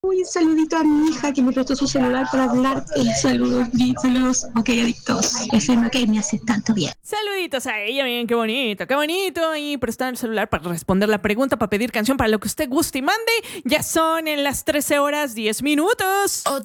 Uy, un saludito a mi hija que me prestó su celular para hablar. Saludos, saludos. Ok, adictos. FM que me hace tanto bien. Saluditos a ella, bien, qué bonito, qué bonito. Y prestar el celular para responder la pregunta, para pedir canción, para lo que usted guste y mande. Ya son en las 13 horas 10 minutos.